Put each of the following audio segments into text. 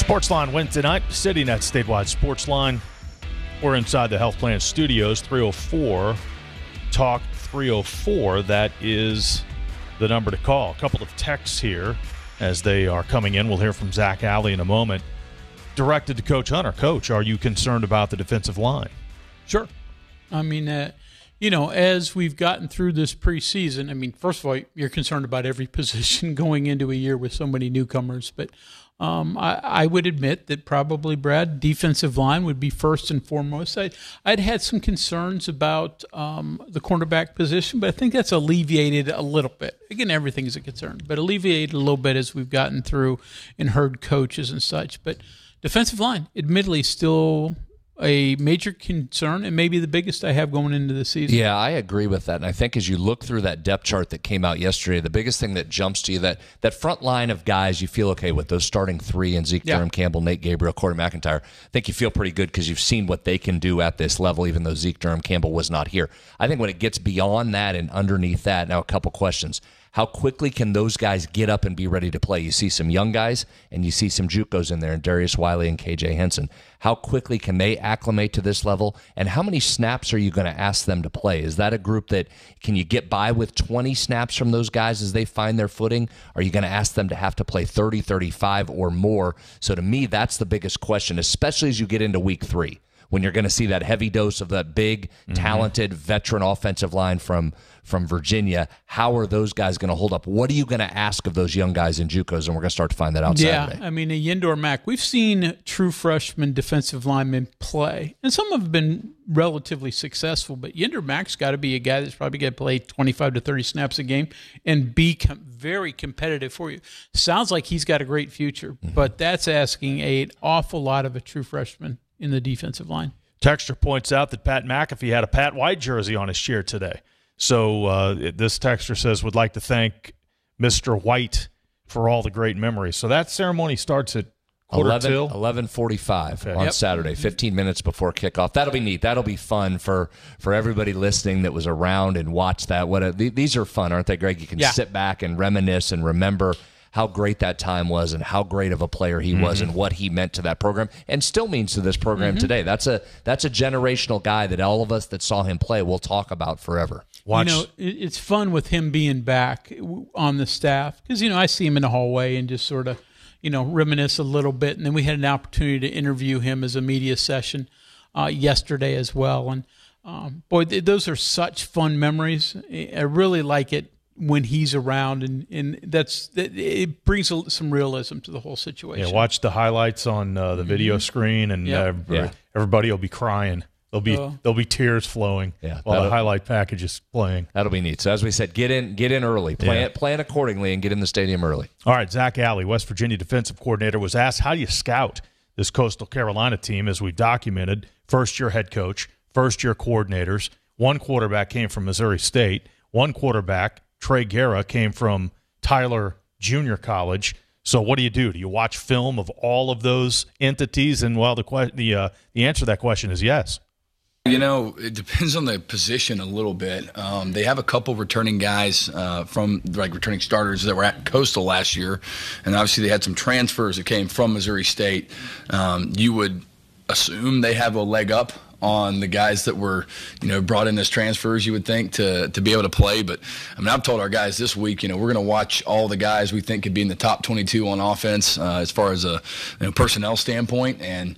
Sportsline Wednesday night, CityNet statewide Sportsline. We're inside the Health Plan Studios, 304 Talk 304. That is the number to call. A couple of texts here as they are coming in. We'll hear from Zach Alley in a moment. Directed to Coach Hunter. Coach, are you concerned about the defensive line? Sure. I mean, as we've gotten through this preseason, I mean, first of all, you're concerned about every position going into a year with so many newcomers. But I would admit that probably, Brad, defensive line would be first and foremost. I'd had some concerns about the cornerback position, but I think that's alleviated a little bit. Again, everything is a concern, but alleviated a little bit as we've gotten through and heard coaches and such. But defensive line, admittedly, still a major concern and maybe the biggest I have going into the season. Yeah, I agree with that. And I think as you look through that depth chart that came out yesterday, the biggest thing that jumps to you, that front line of guys you feel okay with, those starting three and Zeke Durham, Campbell, Nate Gabriel, Corey McIntyre, I think you feel pretty good because you've seen what they can do at this level, even though Zeke Durham, Campbell was not here. I think when it gets beyond that and underneath that, now a couple questions. How quickly can those guys get up and be ready to play? You see some young guys, and you see some JUCOs in there, and Darius Wiley and KJ Henson. How quickly can they acclimate to this level? And how many snaps are you going to ask them to play? Is that a group that can you get by with 20 snaps from those guys as they find their footing? Are you going to ask them to have to play 30, 35 or more? So to me, that's the biggest question, especially as you get into week 3, when you're going to see that heavy dose of that big, talented veteran offensive line from Virginia. How are those guys going to hold up? What are you going to ask of those young guys in JUCOs? And we're going to start to find that out Saturday. Yeah, I mean, Yindor Mack, we've seen true freshman defensive linemen play, and some have been relatively successful, but Yindor Mack's got to be a guy that's probably going to play 25 to 30 snaps a game and be very competitive for you. Sounds like he's got a great future, but that's asking an awful lot of a true freshman in the defensive line. Texter points out that Pat McAfee had a Pat White jersey on his chair today. So this texter says, would like to thank Mr. White for all the great memories. So that ceremony starts at 11:45 on Saturday, 15 minutes before kickoff. That'll be neat. That'll be fun for everybody listening that was around and watched that. These are fun, aren't they, Greg? You can sit back and reminisce and remember how great that time was and how great of a player he was and what he meant to that program and still means to this program today. That's a generational guy that all of us that saw him play will talk about forever. It's fun with him being back on the staff because, I see him in the hallway and just sort of, reminisce a little bit. And then we had an opportunity to interview him as a media session yesterday as well. And, those are such fun memories. I really like it when he's around, and it brings some realism to the whole situation. Yeah, watch the highlights on the video screen, and everybody will be crying. There'll be tears flowing while the highlight package is playing. That'll be neat. So as we said, get in early, plan accordingly, and get in the stadium early. All right, Zach Alley, West Virginia defensive coordinator, was asked, how do you scout this Coastal Carolina team? As we documented, first-year head coach, first-year coordinators. One quarterback came from Missouri State. One quarterback, Trey Guerra, came from Tyler Junior College. So what do? Do you watch film of all of those entities? And the answer to that question is yes. It depends on the position a little bit. They have a couple returning guys from returning starters that were at Coastal last year, and obviously they had some transfers that came from Missouri State. You would assume they have a leg up on the guys that were, brought in as transfers, you would think, to be able to play. But, I've told our guys this week, we're going to watch all the guys we think could be in the top 22 on offense as far as a personnel standpoint. And,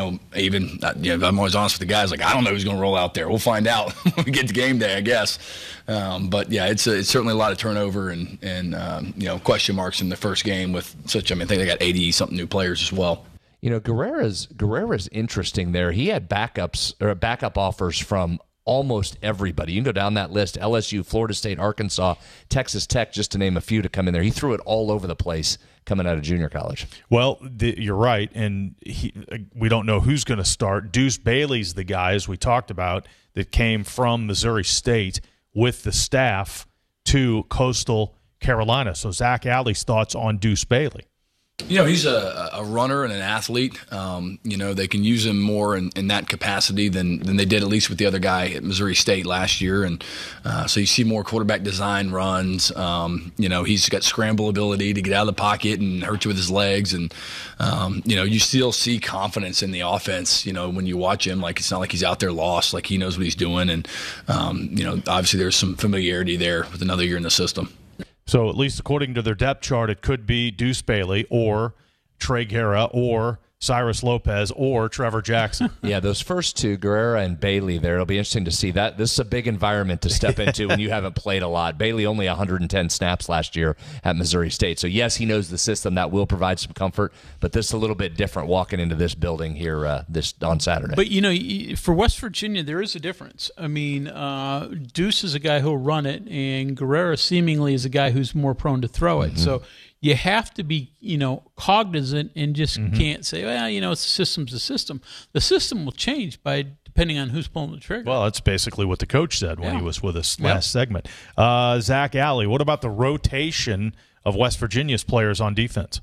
I'm always honest with the guys, I don't know who's going to roll out there. We'll find out when we get to game day, I guess. It's certainly a lot of turnover and question marks in the first game with I think they got 80-something new players as well. Guerrera's interesting there. He had backup offers from almost everybody. You can go down that list: LSU, Florida State, Arkansas, Texas Tech, just to name a few to come in there. He threw it all over the place coming out of junior college. Well, you're right, and we don't know who's going to start. Deuce Bailey's the guy, as we talked about, that came from Missouri State with the staff to Coastal Carolina. So Zach Alley's thoughts on Deuce Bailey. He's a runner and an athlete. They can use him more in that capacity than they did, at least with the other guy at Missouri State last year. And so you see more quarterback design runs. He's got scramble ability to get out of the pocket and hurt you with his legs. And, you still see confidence in the offense, when you watch him. Like, it's not like he's out there lost. Like, he knows what he's doing. And, obviously there's some familiarity there with another year in the system. So at least according to their depth chart, it could be Deuce Bailey or Trey Guerra or Cyrus Lopez or Trevor Jackson. Yeah, those first two, Guerra and Bailey there, it'll be interesting to see that. This is a big environment to step into when you haven't played a lot. Bailey only 110 snaps last year at Missouri State. So, yes, he knows the system. That will provide some comfort, but this is a little bit different walking into this building here this on Saturday. But, for West Virginia, there is a difference. I mean, Deuce is a guy who'll run it, and Guerrera seemingly is a guy who's more prone to throw it. So you have to be, cognizant and just can't say, well, the system's the system. The system will change depending on who's pulling the trigger. Well, that's basically what the coach said when he was with us last segment. Zach Alley, what about the rotation of West Virginia's players on defense?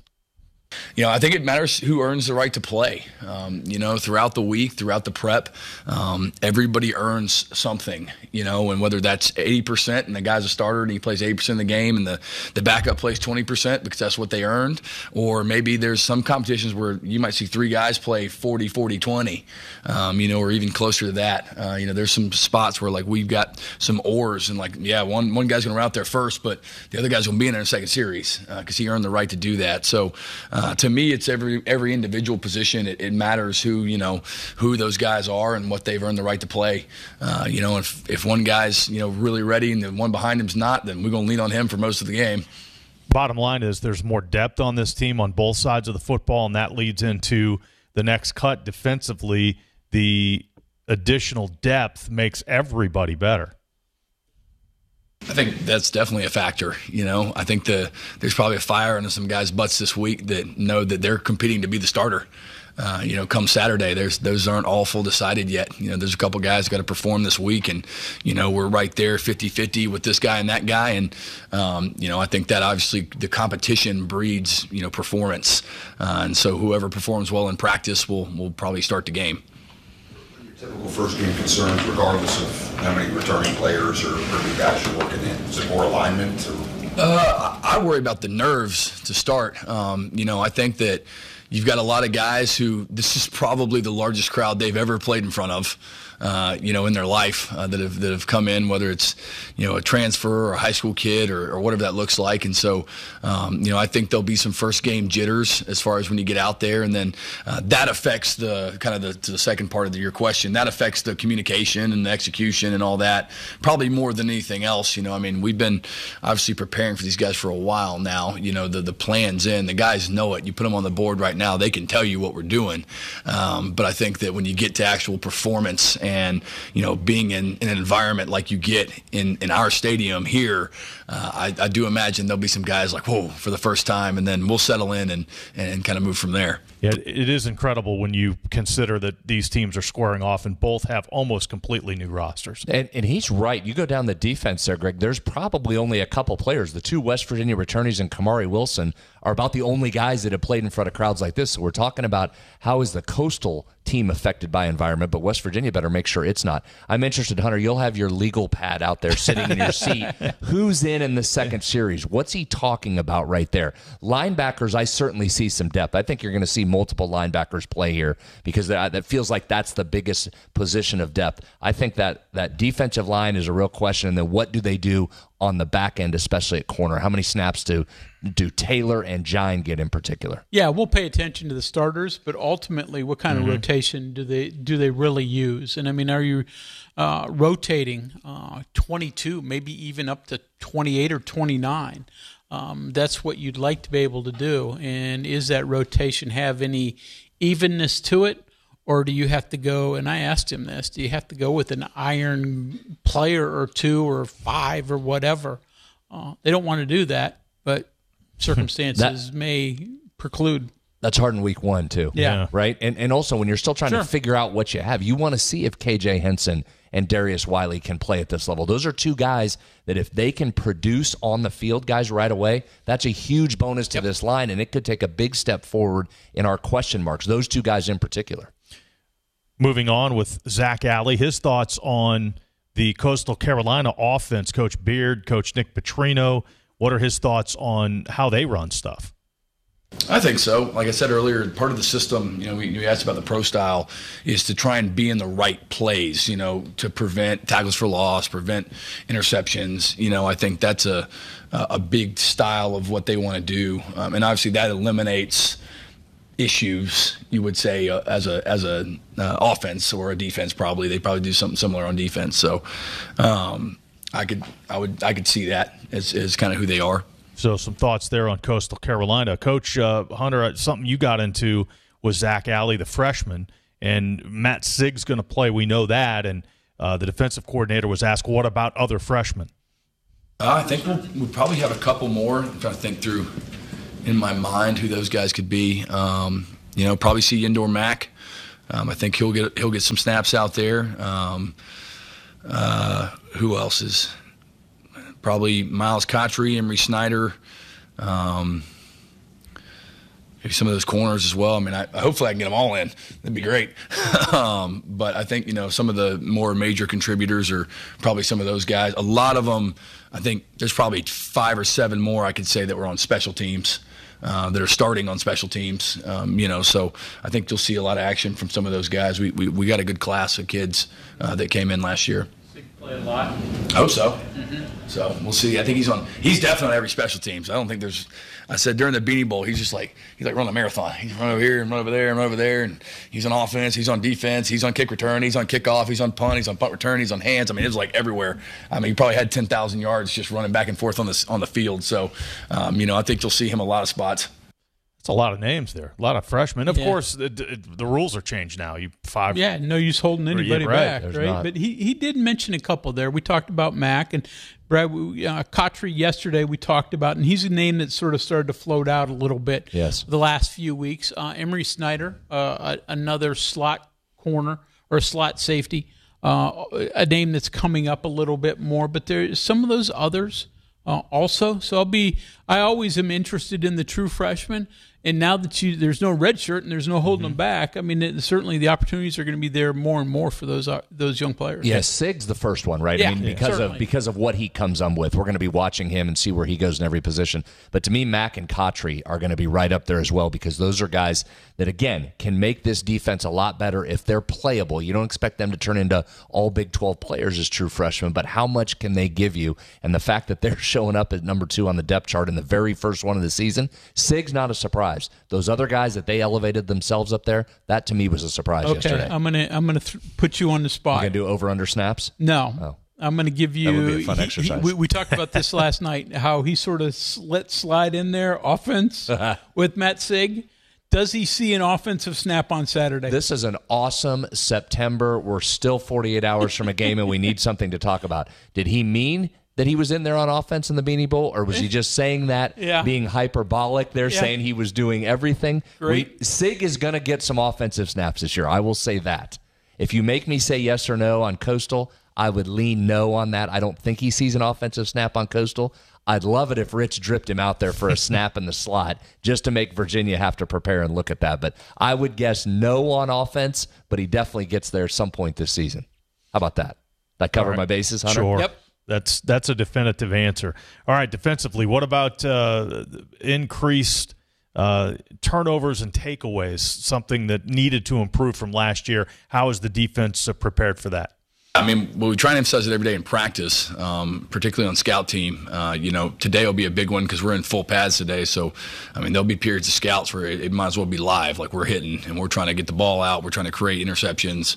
I think it matters who earns the right to play. Throughout the week, throughout the prep, everybody earns something, and whether that's 80% and the guy's a starter and he plays 80% of the game and the backup plays 20% because that's what they earned, or maybe there's some competitions where you might see three guys play 40, 40, 20, or even closer to that. There's some spots where, like, we've got some oars and, like, one guy's going to run out there first, but the other guy's going to be in there in the second series because he earned the right to do that. So, to me, it's every individual position. It matters who those guys are and what they've earned the right to play. If one guy's really ready and the one behind him's not, then we're going to lean on him for most of the game. Bottom line is there's more depth on this team on both sides of the football, and that leads into the next cut defensively. The additional depth makes everybody better. I think that's definitely a factor. I think there's probably a fire under some guys' butts this week that know that they're competing to be the starter. Come Saturday, those aren't all full decided yet. There's a couple guys got to perform this week, and we're right there 50-50 with this guy and that guy, and I think that obviously the competition breeds performance, and so whoever performs well in practice will probably start the game. Typical first game concerns, regardless of how many returning players or new guys you're working in? Is it more alignment? I worry about the nerves to start. I think that you've got a lot of guys who this is probably the largest crowd they've ever played in front of. In their life that have come in, whether it's a transfer or a high school kid or whatever that looks like. And so I think there'll be some first game jitters as far as when you get out there, and then that affects the kind of the second part of your question. That affects the communication and the execution and all that, probably more than anything else. We've been obviously preparing for these guys for a while now. The plan's in, the guys know it. You put them on the board right now, they can tell you what we're doing. But I think that when you get to actual performance and being in an environment like you get in our stadium here, I do imagine there'll be some guys like, whoa, for the first time, and then we'll settle in and kind of move from there. Yeah, it is incredible when you consider that these teams are squaring off and both have almost completely new rosters. And he's right. You go down the defense there, Greg, there's probably only a couple players. The two West Virginia returnees and Kamari Wilson are about the only guys that have played in front of crowds like this. So we're talking about how is the Coastal team affected by environment, but West Virginia better make sure it's not. I'm interested, Hunter, you'll have your legal pad out there sitting in your seat. Who's in the second series? What's he talking about right there? Linebackers, I certainly see some depth. I think you're going to see multiple linebackers play here because that feels like that's the biggest position of depth. I think that defensive line is a real question, and then what do they do on the back end, especially at corner? How many snaps do Taylor and Jine get in particular? Yeah, we'll pay attention to the starters, but ultimately, what kind of rotation do they really use? And are you rotating 22, maybe even up to 28 or 29? That's what you'd like to be able to do. And is that rotation have any evenness to it? Or do you have to go, and I asked him this, do you have to go with an iron player or two or five or whatever? They don't want to do that, but circumstances may preclude. That's hard in week one, too. Yeah. Right? And also, when you're still trying to figure out what you have, you want to see if KJ Henson and Darius Wiley can play at this level. Those are two guys that if they can produce on the field, guys, right away, that's a huge bonus to this line, and it could take a big step forward in our question marks, those two guys in particular. Moving on with Zach Alley, his thoughts on the Coastal Carolina offense. Coach Beard, Coach Nick Petrino, what are his thoughts on how they run stuff? I think so. Like I said earlier, part of the system, we asked about the pro style, is to try and be in the right plays, to prevent tackles for loss, prevent interceptions. I think that's a big style of what they want to do. And obviously that eliminates issues, you would say, as a offense or a defense. Probably they probably do something similar on defense. So I could see that as kind of who they are. So some thoughts there on Coastal Carolina. Coach Hunter, something you got into was Zach Alley, the freshman, and Matt Sigg's going to play. We know that, and the defensive coordinator was asked, what about other freshmen? I think we'll probably have a couple more. I'm trying to think through in my mind who those guys could be. Probably see Yindor Mack. I think he'll get some snaps out there. Who else is? Probably Miles Cottrey, Emery Snyder, maybe some of those corners as well. I mean, hopefully I can get them all in. That'd be great. But I think, some of the more major contributors are probably some of those guys. A lot of them, I think there's probably 5 or 7 more I could say that were on special teams, that are starting on special teams. So I think you'll see a lot of action from some of those guys. We got a good class of kids that came in last year. Play a lot. I hope so. Mm-hmm. So we'll see. I think he's definitely on every special teams. I don't think there's. I said during the Beanie Bowl, he's like running a marathon. He's run over here and run over there and run over there, and he's on offense, he's on defense, he's on kick return, he's on kickoff, he's on punt, he's on punt return, he's on hands. I mean, it was like everywhere. I mean, he probably had 10,000 yards just running back and forth on the field. So, I think you'll see him a lot of spots. It's a lot of names there, a lot of freshmen. Of course, the rules are changed now. No use holding anybody back, right? Not. But he did mention a couple there. We talked about Mack and Brad Cottrey yesterday. We talked about, and he's a name that sort of started to float out a little bit. Yes. The last few weeks, Emery Snyder, another slot corner or slot safety, a name that's coming up a little bit more. But there's some of those others also. So I always am interested in the true freshmen. And now that there's no red shirt and there's no holding them back, I mean, certainly the opportunities are going to be there more and more for those young players. Yeah, Sigg's the first one, right? Yeah, I mean, because of what he comes on with, we're going to be watching him and see where he goes in every position. But to me, Mack and Cottrey are going to be right up there as well, because those are guys that, again, can make this defense a lot better if they're playable. You don't expect them to turn into all Big 12 players as true freshmen, but how much can they give you? And the fact that they're showing up at number 2 on the depth chart in the very first one of the season, Sigg's not a surprise. Those other guys that they elevated themselves up there, that to me was a surprise yesterday. I'm gonna put you on the spot. You gonna do over under snaps? No. Oh. I'm going to give you. That would be a fun exercise. We talked about this last night, how he sort of let slide in there offense with Matt Sigg. Does he see an offensive snap on Saturday? This is an awesome September. We're still 48 hours from a game, and we need something to talk about. Did he mean that he was in there on offense in the Beanie Bowl, or was he just saying that, being hyperbolic? They're saying he was doing everything. Great. Sig is going to get some offensive snaps this year. I will say that. If you make me say yes or no on Coastal, I would lean no on that. I don't think he sees an offensive snap on Coastal. I'd love it if Rich dripped him out there for a snap in the slot just to make Virginia have to prepare and look at that. But I would guess no on offense, but he definitely gets there some point this season. How about that? That cover my bases, Hunter? Sure. Yep. That's a definitive answer. All right, defensively, what about increased turnovers and takeaways, something that needed to improve from last year? How is the defense prepared for that? I mean, we try and emphasize it every day in practice, particularly on scout team. Today will be a big one because we're in full pads today. So, I mean, there'll be periods of scouts where it might as well be live, like we're hitting and we're trying to get the ball out. We're trying to create interceptions,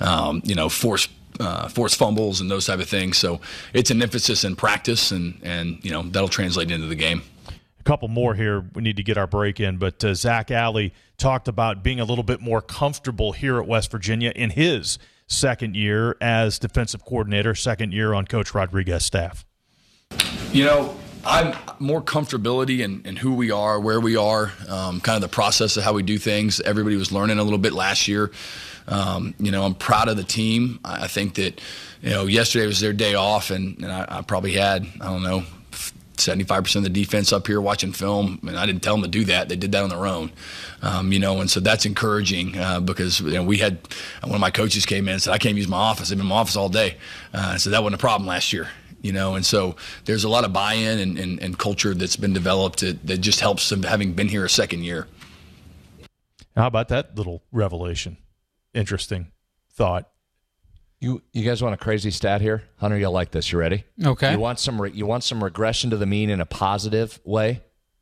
force fumbles and those type of things. So it's an emphasis in practice, and that'll translate into the game. A couple more here. We need to get our break in, but Zach Alley talked about being a little bit more comfortable here at West Virginia in his second year as defensive coordinator, second year on Coach Rodriguez's staff. I'm more comfortability in who we are, where we are, kind of the process of how we do things. Everybody was learning a little bit last year. I'm proud of the team. I think that, yesterday was their day off, and I probably had, 75% of the defense up here watching film, and I didn't tell them to do that. They did that on their own, and so that's encouraging because we had one of my coaches came in and said, I can't use my office. I've been in my office all day. So that wasn't a problem last year. And so there's a lot of buy-in and culture that's been developed that just helps them having been here a second year. How about that little revelation? Interesting thought. You guys want a crazy stat here? Hunter, you'll like this. You ready? Okay. You want some regression to the mean in a positive way?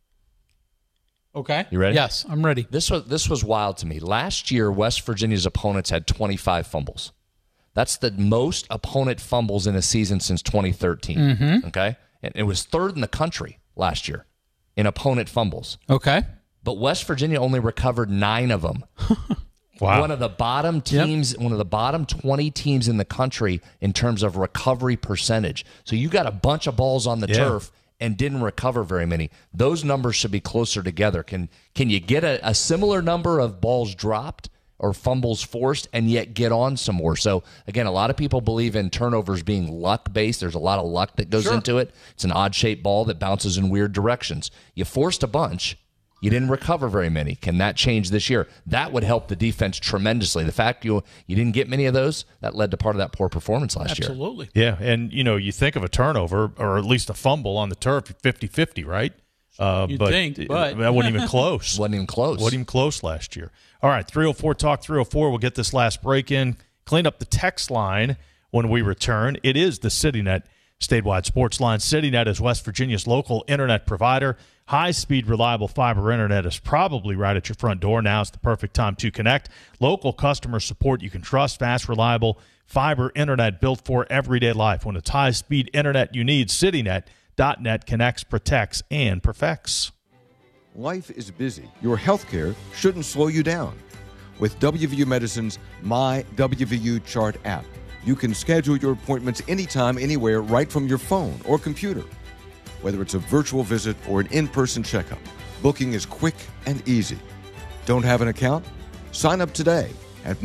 Okay. You ready? Yes, I'm ready. This was wild to me. Last year, West Virginia's opponents had 25 fumbles. That's the most opponent fumbles in a season since 2013. Mm-hmm. Okay? And it was third in the country last year in opponent fumbles. Okay. But West Virginia only recovered 9 of them. Wow. One of the bottom teams, one of the bottom 20 teams in the country in terms of recovery percentage. So you got a bunch of balls on the turf and didn't recover very many. Those numbers should be closer together. Can you get a similar number of balls dropped or fumbles forced and yet get on some more? So, again, a lot of people believe in turnovers being luck-based. There's a lot of luck that goes into it. It's an odd-shaped ball that bounces in weird directions. You forced a bunch. You didn't recover very many. Can that change this year? That would help the defense tremendously. The fact you didn't get many of those, that led to part of that poor performance last year. Absolutely. Yeah, and, you think of a turnover or at least a fumble on the turf, 50-50, right? You'd think, but that wasn't even close. Wasn't even close. Wasn't even close last year. All right, 304 Talk 304. We'll get this last break in. Clean up the text line when we return. It is the CityNet statewide sports line. CityNet is West Virginia's local internet provider. High-speed, reliable fiber internet is probably right at your front door. Now is the perfect time to connect. Local customer support you can trust. Fast, reliable fiber internet built for everyday life. When it's high-speed internet you need, CityNet.net connects, protects, and perfects. Life is busy. Your health care shouldn't slow you down. With WVU Medicine's My WVU Chart app, you can schedule your appointments anytime, anywhere, right from your phone or computer. Whether it's a virtual visit or an in-person checkup, booking is quick and easy. Don't have an account? Sign up today at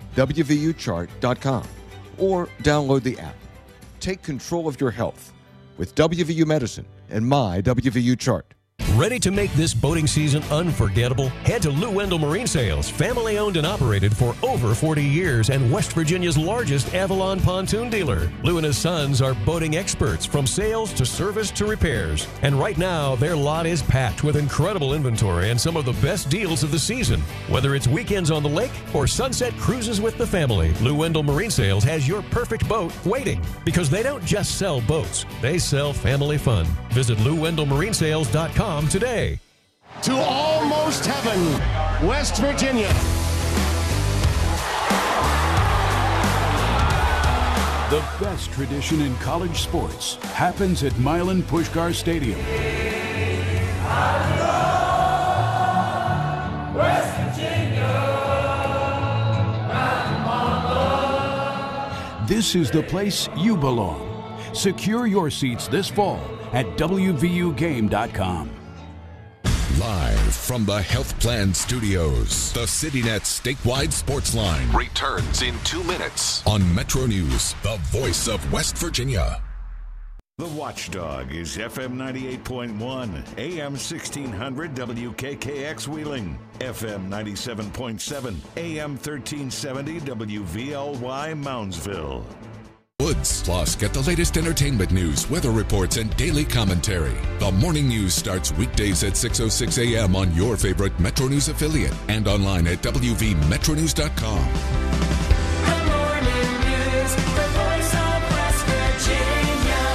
mywvuchart.com or download the app. Take control of your health with WVU Medicine and My WVU Chart. Ready to make this boating season unforgettable? Head to Lou Wendell Marine Sales, family owned and operated for over 40 years and West Virginia's largest Avalon pontoon dealer. Lou and his sons are boating experts from sales to service to repairs. And right now, their lot is packed with incredible inventory and some of the best deals of the season. Whether it's weekends on the lake or sunset cruises with the family, Lou Wendell Marine Sales has your perfect boat waiting. Because they don't just sell boats, they sell family fun. Visit LouWendellMarineSales.com today. To almost heaven, West Virginia. The best tradition in college sports happens at Milan Puskar Stadium. West Virginia. This is the place you belong. Secure your seats this fall at WVUGame.com. Live from the Health Plan Studios, the CityNet statewide sports line returns in 2 minutes on Metro News, the voice of West Virginia. The Watchdog is FM 98.1, AM 1600 WKKX Wheeling, FM 97.7, AM 1370 WVLY Moundsville. Woods. Plus, get the latest entertainment news, weather reports, and daily commentary. The morning news starts weekdays at 6:06 a.m. on your favorite Metro News affiliate and online at WVMetroNews.com. The morning news, the voice of West Virginia.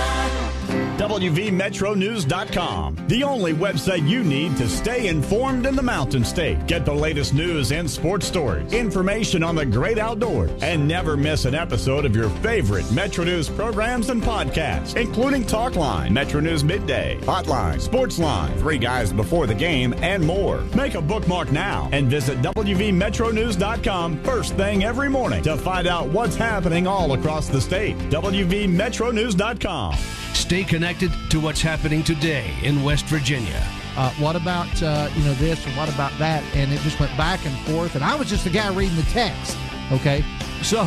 WVMetroNews.com, the only website you need to stay informed in the Mountain State. Get the latest news and sports stories, information on the great outdoors, and never miss an episode of your favorite Metro News programs and podcasts, including Talkline, Metro News Midday, Hotline, Sportsline, 3 Guys Before the Game, and more. Make a bookmark now and visit WVMetroNews.com first thing every morning to find out what's happening all across the state. WVMetroNews.com. Stay connected to what's happening today in West Virginia. What about this and what about that? And it just went back and forth. And I was just the guy reading the text. Okay, so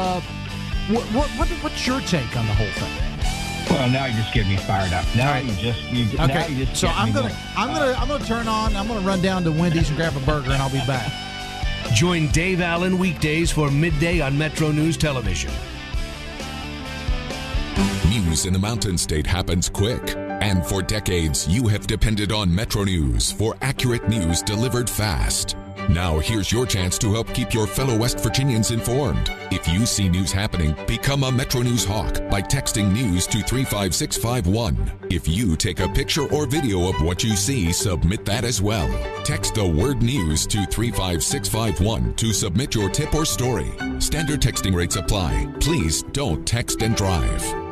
what's your take on the whole thing? Well, now you just get me fired up. Now right. you just so I'm gonna turn on. I'm gonna run down to Wendy's and grab a burger, and I'll be back. Join Dave Allen weekdays for midday on Metro News Television. News in the Mountain State happens quick. And for decades, you have depended on Metro News for accurate news delivered fast. Now here's your chance to help keep your fellow West Virginians informed. If you see news happening, become a Metro News hawk by texting news to 35651. If you take a picture or video of what you see, submit that as well. Text the word news to 35651 to submit your tip or story. Standard texting rates apply. Please don't text and drive.